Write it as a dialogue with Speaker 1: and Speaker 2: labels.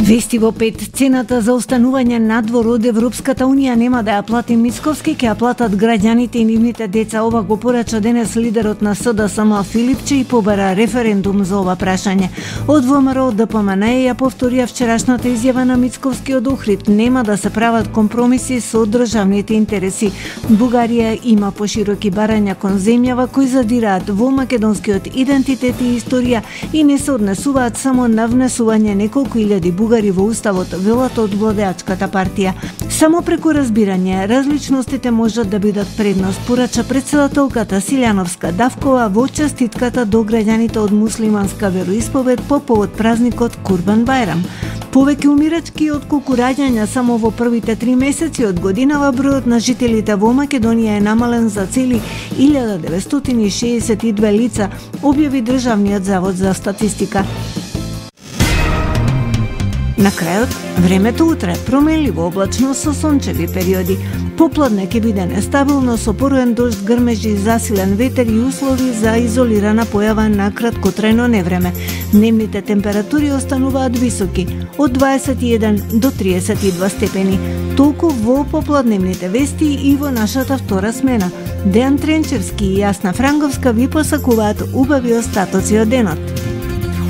Speaker 1: Вести во 5, цената за останување надвор од Европската Унија нема да ја плати Мицковски, ќе ја платат граѓаните и нивните деца. Ова го порача денес лидерот на СДСМ Филипче и побара референдум за ова прашање. Од ВМРО ДПМН ја повторија вчерашната изјава на Мицковски од Охрид. Нема да се прават компромиси со државните интереси. Бугарија има пошироки барања кон земјава кои задираат во македонскиот идентитет и историја и не се однесуваат само на внесување неколку илјади бугари во уставот, велат од владеачката партија. Само преку разбирање, различностите можат да бидат предност, порача претседателката Силјановска Давкова во честитката до граѓаните од муслиманска вероисповед по повод празникот Курбан Бајрам. Повеќе умирачки отколку раѓања само во првите 3 месеци од годинава, бројот на жителите во Македонија е намален за цели 1962 лица, објави Државниот завод за статистика. На крајот, времето утре променливо облачно со сончеви периоди. Попладне ќе биде нестабилно со пороен дожд, грмежи, засилен ветер и услови за изолирана појава на краткотрајно невреме. Дневните температури остануваат високи, од 21 до 32 степени. Толку во попладневните вести и во нашата втора смена. Дејан Тренчевски и Јасна Франговска ви посакуваат убави остатоци од денот.